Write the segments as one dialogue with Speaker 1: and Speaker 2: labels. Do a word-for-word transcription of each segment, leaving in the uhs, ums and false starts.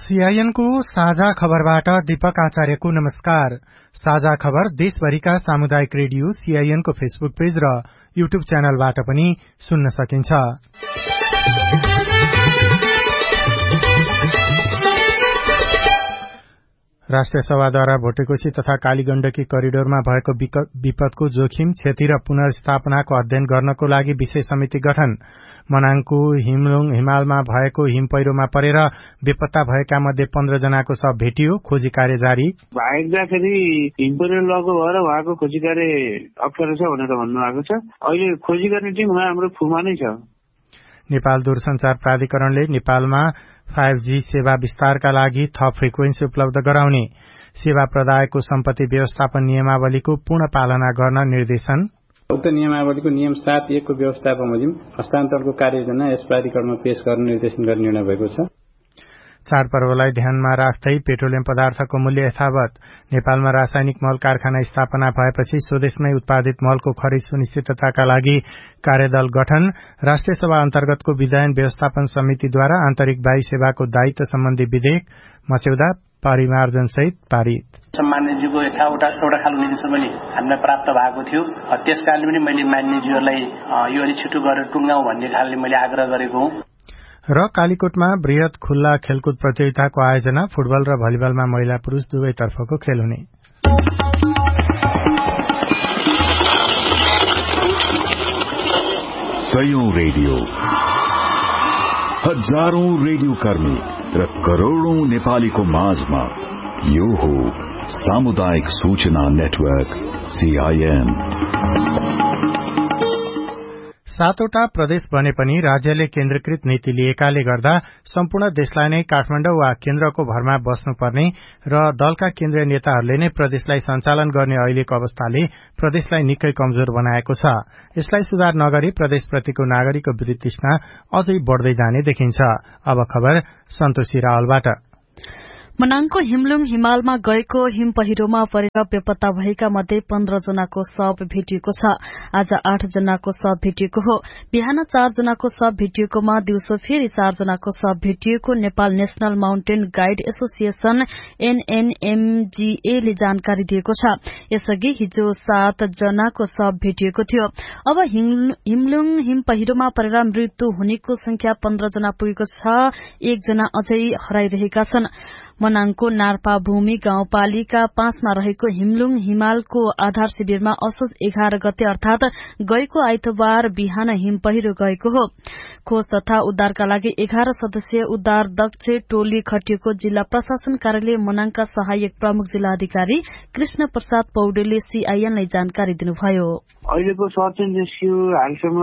Speaker 1: CIN को साझा खबरबाट दीपक आचार्यको नमस्कार। साझा खबर देशभरिका सामुदायिक रेडियो सीआईएन को फेसबुक पेज र यूट्यूब च्यानलबाट पनि सुन्न सकिन्छ। राष्ट्रिय सभाद्वारा भोटेकोशी तथा कालीगण्डकी करिडोरमा भएको विपदको जोखिम, क्षति र पुनर्स्थापनाको अध्ययन गर्नको लागि विशेष समिति गठन। मनाङको हिमलुङ हिमालमा भएको हिम पहिरोमा परेर बेपत्ता भएका मध्ये पन्ध्र जनाको शव भेटियो, खोजी कार्य जारी।
Speaker 2: भाग्दाखेरि हिम पहिरो लगेको भएर उहाँको खोजी कार्य अप्ठ्यारो छ भनेर भन्नुभएको छ। अहिले खोजी गर्ने टिम उहाँ हाम्रो फुमा नै छ।
Speaker 1: नेपाल दूरसञ्चार प्राधिकरणले नेपालमा फाइभ जी सेवा विस्तारका लागि थप फ्रिक्वेन्सी उपलब्ध गराउने, सेवा प्रदायकको सम्पत्ति व्यवस्थापन नियमावलीको पूर्ण पालना गर्न निर्देशन।
Speaker 3: उक्त नियमावलीको नियम सात एक को व्यवस्था बमोजिम हस्तान्तरणको कार्ययोजना यस प्राधिकरणमा पेश गर्न निर्देशन गर्ने निर्णय भएको छ।
Speaker 1: चाडपर्वलाई ध्यानमा राख्दै पेट्रोलियम पदार्थको मूल्य यथावत। नेपालमा रासायनिक मल कारखाना स्थापना भएपछि स्वदेशमै उत्पादित मलको खरिद सुनिश्चितताका लागि कार्यदल गठन। राष्ट्रिय सभा अन्तर्गतको विधायन व्यवस्थापन समितिद्वारा आन्तरिक वायु सेवाको दायित्व सम्बन्धी विधेयक मस्यौदा परिमार्जन सहित पारित।
Speaker 4: मान्यज्यूको यथावटा एउटा खालको निर्देशन पनि हामीलाई प्राप्त भएको थियो। त्यसकारणले पनि मैले मान्यज्यूहरूलाई यो अलि छिटो गरेर टुङ्गाउँ भन्ने खालले मैले आग्रह गरेको हुँ।
Speaker 1: र कालीकोटमा वृहत खुल्ला खेलकुद प्रतियोगिताको आयोजना, फुटबल र भलिबलमा महिला पुरूष दुवैतर्फको खेल हुने।
Speaker 5: सयौं रेडियो, हजारौं रेडियो कर्मी र करोड़ौं नेपालीको माझमा यो हो सामुदायिक सूचना नेटवर्क सीआईएन।
Speaker 1: सातवटा प्रदेश बने पनि राज्यले केन्द्रीकृत नीति लिएकाले गर्दा सम्पूर्ण देशलाई नै काठमाडौँ वा केन्द्रको भरमा बस्नुपर्ने र दलका केन्द्रीय नेताहरूले नै प्रदेशलाई सञ्चालन गर्ने अहिलेको अवस्थाले प्रदेशलाई निकै कमजोर बनाएको छ। यसलाई सुधार नगरी प्रदेशप्रतिको नागरिकको वितृष्णा अझै बढ़दै जाने देखिन्छ। अब खबर सन्तोषी रावलबाट।
Speaker 6: मनाङको हिमलुङ हिमालमा गएको हिम पहिरोमा परेर बेपत्ता भएका मध्ये पन्ध्र जनाको शव भेटिएको छ। आज आठ जनाको शव भेटिएको हो। बिहान चार जनाको शव भेटिएकोमा दिउँसो फेरि चार जनाको शव भेटिएको Nepal national mountain guide association एनएनएमजीए ले जानकारी दिएको छ। यसअघि हिजो सात जनाको शव भेटिएको थियो। अब हिमलुङ हिम पहिरोमा परेर मृत्यु हुनेको संख्या पन्ध्र जना पुगेको छ। एक जना अझै हराइरहेका छन्। मनाङको नार्पा भूमि गाउँपालिका पाँचमा रहेको हिमलुङ हिमालको आधार शिविरमा असोज एघार गते अर्थात गएको आइतबार बिहान हिम पहिरो गएको हो। खोज तथा उद्धारका लागि एघार सदस्यीय उद्धार दक्ष टोली खटिएको जिल्ला प्रशासन कार्यालय मनाङका सहायक प्रमुख जिल्ला अधिकारी कृष्ण प्रसाद पौडेलले सीआईएनलाई जानकारी दिनुभयो।
Speaker 2: अहिलेको सर्च एन्ड रेस्क्यू हालसम्म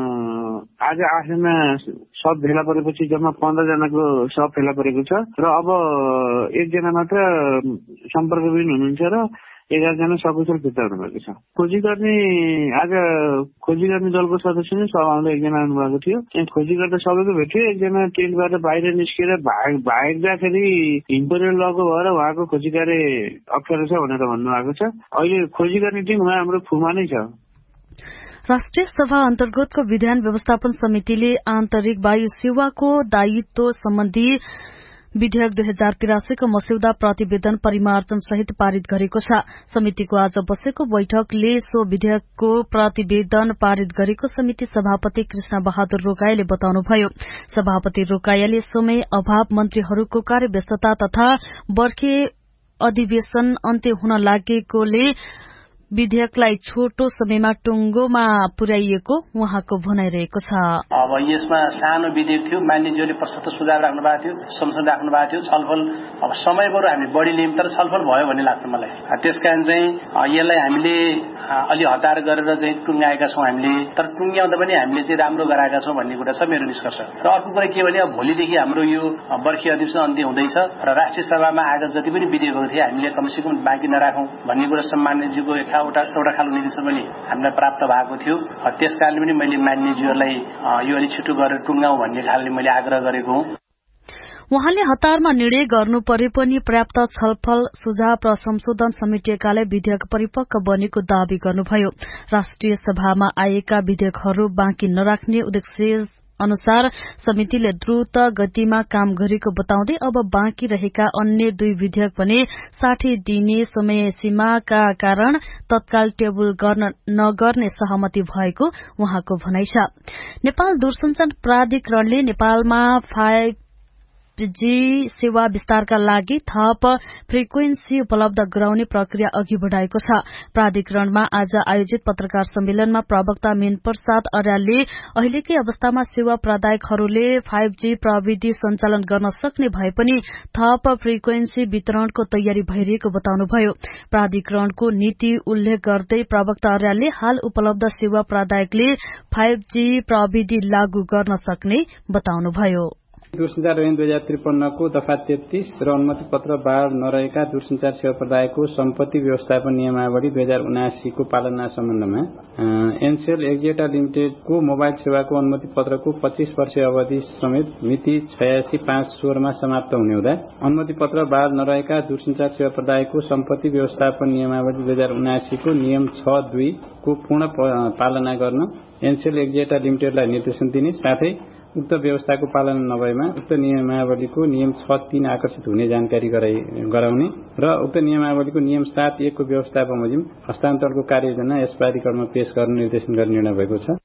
Speaker 2: आज आठजना शव भेला परेपछि जम्मा पन्ध्र जनाको शव भेला परेको छ र अब एकजना मात्र सम्पर्कविहीन हुनुहुन्छ र एघार जना सकुशल फिर्ता हुनुभएको छ। खोजी गर्ने आज खोजी गर्ने दलको सदस्य नै सभामा एकजना आउनुभएको थियो। त्यहाँ खोजी गर्दा सबैको भेट्यो। एकजना टेन्टबाट बाहिर निस्केर भाग्दाखेरि हिम पहिरो लगेको भएर उहाँको खोजी कार्य अप्ठ्यारो छ भनेर भन्नुभएको छ। अहिले खोजी गर्ने टिम उहाँ हाम्रो फुमा नै छ।
Speaker 6: राष्ट्रिय सभा अन्तर्गतको विधान व्यवस्थापन समितिले आन्तरिक वायु सेवाको दायित्व सम्बन्धी विधेयक दुई हजार तिरासीको मस्यौदा प्रतिवेदन परिमार्जन सहित पारित गरेको छ। समितिको आज बसेको बैठकले सो विधेयकको प्रतिवेदन पारित गरेको समिति सभापति कृष्ण बहादुर रोकायाले बताउनुभयो। सभापति रोकायाले समय अभाव, मन्त्रीहरूको कार्यव्यस्तता तथा बर्खे अधिवेशन अन्त्य हुन लागेकोले विधेयकलाई छोटो समयमा टुङ्गोमा पुर्याइएको उहाँको भनाइरहेको छ।
Speaker 4: अब यसमा सानो विधेयक थियो, मान्यज्यूले प्रशस्त सुझाव राख्नु भएको थियो, संशोधन राख्नु भएको थियो, छलफल अब समय बरु हामी बढी लियौं तर छलफल भयो भन्ने लाग्छ मलाई। त्यसकारण चाहिँ यसलाई हामीले अलि हतार गरेर चाहिँ टुङ्गाएका छौं हामीले, तर टुङ्ग्याउँदा पनि हामीले चाहिँ राम्रो गराएका छौं भन्ने कुरा छ मेरो निष्कर्ष। र अर्को कुरा के भने अब भोलिदेखि हाम्रो यो बर्खे अधिवेशन अन्त्य हुँदैछ र राष्ट्रिय सभामा आएका जति पनि विधेयकहरू थिए हामीले कमसेकम बाँकी नराखौं भन्ने कुरा सम्मान्यज्यूको एउटा एउटा खालको निर्देशन पनि हामीलाई प्राप्त भएको थियो। त्यसकारणले पनि मैले मान्यज्यूहरूलाई यो अलि छिटो गरेर टुङ्गाउँ भन्ने खालले मैले आग्रह गरेको हुँ।
Speaker 6: उहाँले हतारमा निर्णय गर्नु परे पनि पर्याप्त छलफल, सुझाव र संशोधन समेटिएकाले विधेयक परिपक्व बनेको दावी गर्नुभयो। राष्ट्रिय सभामा आएका विधेयकहरू बाँकी नराख्ने उद्देश्य अनुसार समितिले द्रुत गतिमा काम गरेको बताउँदै अब बाँकी रहेका अन्य दुई विधेयक पनि साठी दिने समय सीमाका कारण तत्काल टेबल गर्न नगर्ने सहमति भएको उहाँको भनाइ छ। नेपाल दूरसञ्चार प्राधिकरणले नेपालमा फाइभ जी सेवा विस्तारका लागि थप फ्रिक्वेन्सी उपलब्ध गराउने प्रक्रिया अघि बढ़ाएको छ। प्राधिकरणमा आज आयोजित पत्रकार सम्मेलनमा प्रवक्ता मीन प्रसाद अर्यालले अहिलेकै अवस्थामा सेवा प्रदायकहरूले फाइभ जी प्रविधि सञ्चालन गर्न सक्ने भए पनि थप फ्रिक्वेन्सी वितरणको तयारी भइरहेको बताउनुभयो। प्राधिकरणको नीति उल्लेख गर्दै प्रवक्ता अर्यालले हाल उपलब्ध सेवा प्रदायकले फाइभ जी प्रविधि लागू गर्न सक्ने बताउनुभयो।
Speaker 3: दूरसञ्चार ऐन दुई हजार त्रिपन्नको दफा तेत्तीस र अनुमति पत्र बाह्र नरहेका दूरसञ्चार सेवा प्रदायकको सम्पत्ति व्यवस्थापन नियमावली दुई हजार उनासीको पालना सम्बन्धमा एनसेल एक्जेटा लिमिटेडको मोबाइल सेवाको अनुमति पत्रको पच्चीस वर्ष अवधि समेत मिति छयासी पाँच सोह्रमा समाप्त हुने हुँदा अनुमति पत्र बाह्र नरहेका दूरसञ्चार सेवा प्रदायकको सम्पत्ति व्यवस्थापन नियमावली दुई हजार उनासीको नियम छ दुई को पूर्ण पालना गर्न एनसेल एक्जेटा लिमिटेडलाई निर्देशन दिने साथै उक्त व्यवस्थाको पालना नभएमा उक्त नियमावलीको नियम छ तीन आकर्षित हुने जानकारी गराउने र उक्त नियमावलीको नियम सात एक को व्यवस्था बमोजिम हस्तान्तरणको कार्ययोजना यस प्राधिकरणमा पेश गर्ने निर्देशन गर्ने निर्णय भएको छ।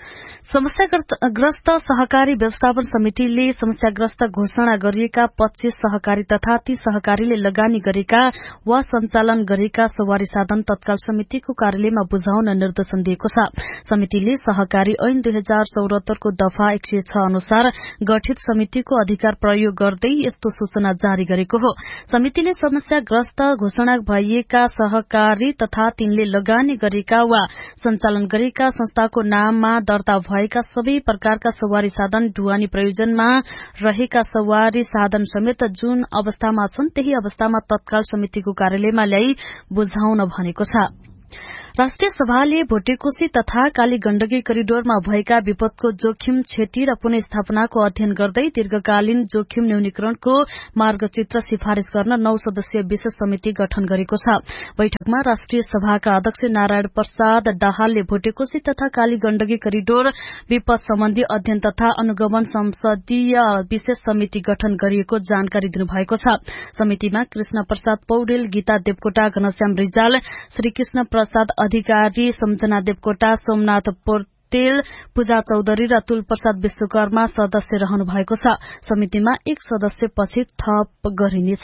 Speaker 6: समस्याग्रस्त सहकारी व्यवस्थापन समितिले समस्याग्रस्त घोषणा गरिएका पच्चीस सहकारी तथा ती सहकारीले लगानी गरेका वा सञ्चालन गरेका सवारी साधन तत्काल समितिको कार्यालयमा बुझाउन निर्देशन दिएको छ। समितिले सहकारी ऐन दुई हजार चौरात्तरको दफा एक सय छ अनुसार गठित समितिको अधिकार प्रयोग गर्दै यस्तो सूचना जारी गरेको हो। समितिले समस्याग्रस्त घोषणा भइएका सहकारी तथा तिनले लगानी गरेका वा सञ्चालन गरेका संस्थाको नाममा दर्ता भएका सबै प्रकारका सवारी साधन ढुवानी प्रयोजनमा रहेका सवारी साधन समेत जुन अवस्थामा छन् त्यही अवस्थामा तत्काल समितिको कार्यालयमा ल्याई बुझाउन भनेको छ। राष्ट्रिय सभाले भोटेकोशी तथा काली गण्डकी करिडोरमा भएका विपदको जोखिम क्षति र पुनस्थापनाको अध्ययन गर्दै दीर्घकालीन जोखिम न्यूनीकरणको मार्गचित्र सिफारिश गर्न नौ सदस्यीय विशेष समिति गठन गरेको छ। बैठकमा राष्ट्रिय सभाका अध्यक्ष नारायण प्रसाद दाहालले भोटेकोशी तथा काली गण्डकी करिडोर विपद सम्बन्धी अध्ययन तथा अनुगमन संसदीय विशेष समिति गठन गरिएको जानकारी दिनुभएको छ। समितिमा कृष्ण प्रसाद पौडेल, गीता देवकोटा, घनश्याम रिजाल, श्रीकृष्ण प्रसाद अधिकारी, सम्झना देवकोटा, सोमनाथ पोर्तेल, पूजा चौधरी र तुल प्रसाद विश्वकर्मा सदस्य रहनु भएको छ। समितिमा एक सदस्य पछि थप गरिनेछ।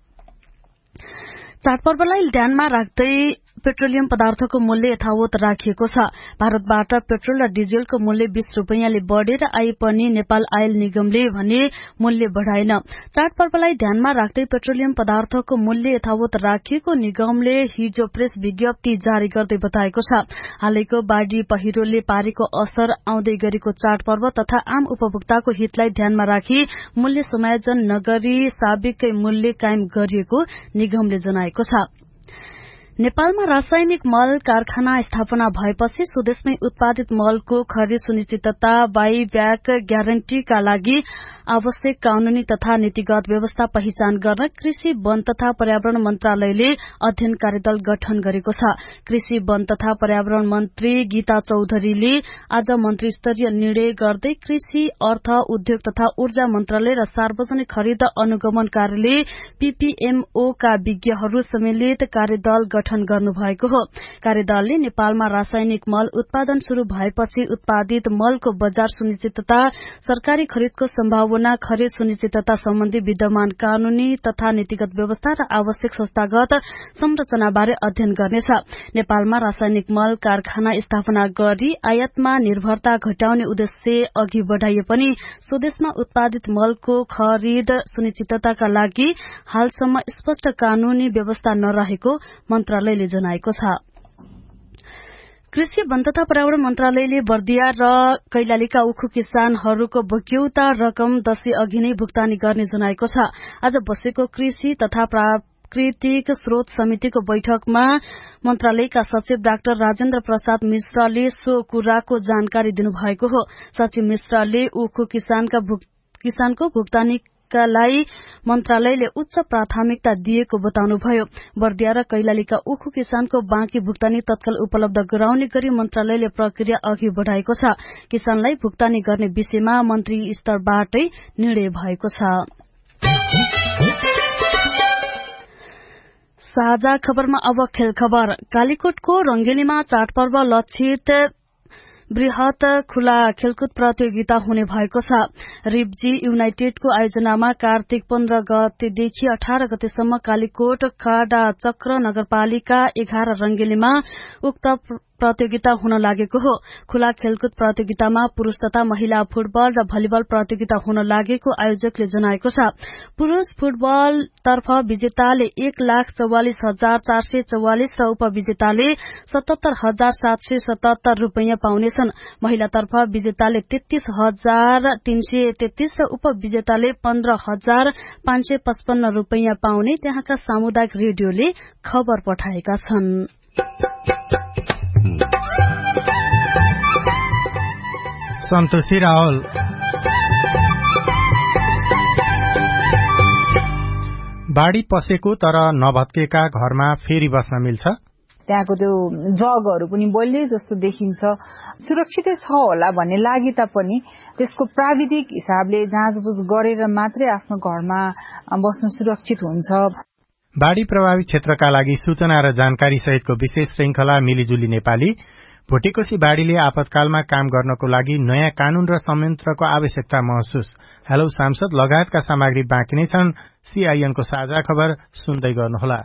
Speaker 6: चाडपर्वलाई ध्यानमा राख्दै पेट्रोलियम पदार्थको मूल्य यथावत राखिएको छ। भारतबाट पेट्रोल र डिजेलको मूल्य बीस रूपियाँले बढ़ेर आए पनि नेपाल आयल निगमले भने मूल्य बढ़ाएन। चाडपर्वलाई ध्यानमा राख्दै पेट्रोलियम पदार्थको मूल्य यथावत राखिएको निगमले हिजो प्रेस विज्ञप्ति जारी गर्दै बताएको छ। हालैको बाढ़ी पहिरोले पारेको असर, आउँदै गरेको चाडपर्व तथा आम उपभोक्ताको हितलाई ध्यानमा राखी मूल्य समायोजन नगरी साबिकै मूल्य कायम गरिएको निगमले जनाएको छ। नेपालमा रासायनिक मल कारखाना स्थापना भएपछि स्वदेशमै उत्पादित मलको खरिद सुनिश्चितता बाइब्याक ग्यारेन्टीका लागि आवश्यक कानूनी तथा नीतिगत व्यवस्था पहिचान गर्न कृषि, वन तथा पर्यावरण मन्त्रालयले अध्ययन कार्यदल गठन गरेको छ। कृषि, वन तथा पर्यावरण मन्त्री गीता चौधरीले आज मन्त्री स्तरीय निर्णय गर्दै कृषि, अर्थ, उद्योग तथा ऊर्जा मन्त्रालय र सार्वजनिक खरिद अनुगमन कार्यालय पीपीएमओ का विज्ञहरू सम्मिलित कार्यदल गठन गर्नुभएको हो। कार्यदलले नेपालमा रासायनिक मल उत्पादन शुरू भएपछि उत्पादित मलको बजार सुनिश्चितता, सरकारी खरिदको सम्भावना, खरिद सुनिश्चितता सम्बन्धी विद्यमान कानूनी तथा नीतिगत व्यवस्था र आवश्यक संस्थागत संरचनाबारे अध्ययन गर्नेछ। नेपालमा रासायनिक मल कारखाना स्थापना गरी आयातमा निर्भरता घटाउने उद्देश्य अघि बढ़ाइए पनि स्वदेशमा उत्पादित मलको खरिद सुनिश्चितताका लागि हालसम्म स्पष्ट कानूनी व्यवस्था नरहेको मन्त्रालयले जनाएको छ। कृषि, वन तथा पर्यावरण मन्त्रालयले बर्दिया र कैलालीका उखु किसानहरूको बक्यौता रकम दशैं अघि नै भुक्तानी गर्ने जनाएको छ। आज बसेको कृषि तथा प्राकृतिक स्रोत समितिको बैठकमा मन्त्रालयका सचिव डाक्टर राजेन्द्र प्रसाद मिश्रले सो कुराको जानकारी दिनुभएको हो। सचिव मिश्रले उखु किसानका किसानको भुक्तानी चिकित्सालाई मन्त्रालयले उच्च प्राथमिकता दिएको बताउनुभयो। बर्दिया र कैलालीका उखु किसानको बाँकी भुक्तानी तत्काल उपलब्ध गराउने गरी मन्त्रालयले प्रक्रिया अघि बढ़ाएको छ। किसानलाई भुक्तानी गर्ने विषयमा मन्त्री स्तरबाटै निर्णय भएको छ। साझा खबरमा अब खेल खबर। कालीकोटको रंगेलीमा चाडपर्व लक्षित वृहत खुला खेलकुद प्रतियोगिता हुने भएको छ। रिब्जी युनाइटेडको आयोजनामा कार्तिक पन्ध्र गतेदेखि अठार गतेसम्म कालीकोट काडा चक्र नगरपालिका एघार रंगेलीमा उक्त प्रतियोगिता हुन लागेको हो। खुला खेलकुद प्रतियोगितामा पुरूष तथा महिला फुटबल र भलिबल प्रतियोगिता हुन लागेको आयोजकले जनाएको छ। पुरूष फुटबल तर्फ विजेताले एक लाख चौवालिस हजार चार सय चौवालिस र उपविजेताले सतहत्तर हजार सात सय सतहत्तर रूपियाँ पाउनेछन्। महिलातर्फ विजेताले तेत्तीस हजार तीन सय तेत्तीस र उपविजेताले पन्ध्र हजार पाँच सय पचपन्न रूपियाँ पाउने त्यहाँका सामुदायिक रेडियोले खबर पठाएका छन्।
Speaker 1: सन्तोषी रावल। बाढ़ी पसेको तर नभत्केका घरमा फेरि बस्न मिल्छ।
Speaker 7: त्यहाँको त्यो जगहरू पनि बलियो जस्तो देखिन्छ। सुरक्षितै छ होला भन्ने लागि तापनि त्यसको प्राविधिक हिसाबले जाँचबुझ गरेर मात्रै आफ्नो घरमा बस्न सुरक्षित हुन्छ।
Speaker 1: बाढ़ी प्रभावित क्षेत्रका लागि सूचना र जानकारी सहितको विशेष श्रृंखला मिलिजुली नेपाली। भोटेकोशी बाढ़ीले आपतकालमा काम गर्नको लागि नयाँ कानून र संयन्त्रको आवश्यकता महसुस। हेलो सांसद लगायतका सामग्री बाँकी नै छन्। सीआईएनको साझा खबर सुन्दै गर्नुहोला।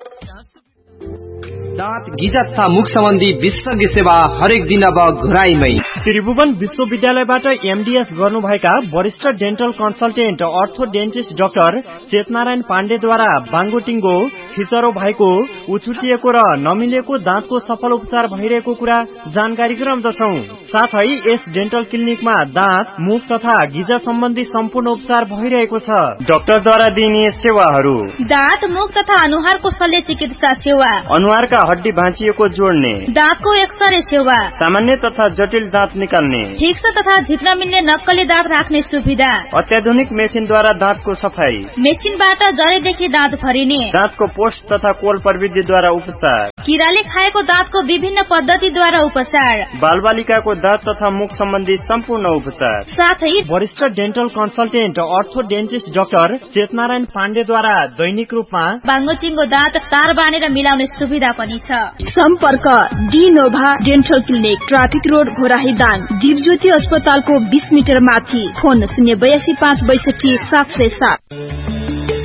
Speaker 8: दाँत गिजा तथा मुख सम्बन्धी विशेषज्ञ सेवा हरेक दिन अब घुराईमै।
Speaker 9: त्रिभुवन विश्वविद्यालयबाट एमडीएस गर्नुभएका वरिष्ठ डेन्टल कन्सल्टेन्ट अर्थो डेन्टिस्ट डाक्टर चेतनारायण पाण्डेद्वारा बाङ्गोटिङ्गो छिचरो भएको उछुटिएको र नमिलेको दाँतको सफल उपचार भइरहेको कुरा जानकारी गराउँदछौ। साथै यस डेन्टल क्लिनिकमा दाँत मुख तथा गिजा सम्बन्धी सम्पूर्ण उपचार भइरहेको छ। डाक्टरद्वारा दिइने सेवाहरू:
Speaker 10: दाँत मुख तथा अनुहारको शल्य चिकित्सा सेवा,
Speaker 9: अनुहारका हड्डी भाँचिएको जोड्ने,
Speaker 10: दाँतको एक्सरे सेवा,
Speaker 9: सामान्य तथा जटिल दाँत निकाल्ने,
Speaker 10: ठिक तथा झिक्न मिल्ने नक्कली दाँत राख्ने सुविधा,
Speaker 9: अत्याधुनिक मेसिनद्वारा दाँतको सफाई,
Speaker 10: मेसिनबाट जडेदेखि दाँत भरिने,
Speaker 9: दाँतको पोस्ट तथा कोल प्रविधिद्वारा उपचार,
Speaker 10: किराले खाएको दाँतको विभिन्न पद्धतिद्वारा उपचार,
Speaker 9: बालबालिकाको दाँत तथा मुख सम्बन्धी सम्पूर्ण उपचार,
Speaker 10: साथै
Speaker 9: वरिष्ठ डेन्टल कन्सल्टेन्ट अर्थो डेन्टिस्ट डाक्टर चेतनारायण पाण्डेद्वारा दैनिक रूपमा
Speaker 10: बाङ्गोटिङ्गो दाँत तार बाँधेर मिलाउने सुविधा पनि छ।
Speaker 11: सम्पर्क डिनोभा dental clinic, traffic road Ghorahi Dang, Dipjyoti अस्पतालको बीस मिटर माथि। फोन शून्य बयासी पाँच बैसठी सात सय सात।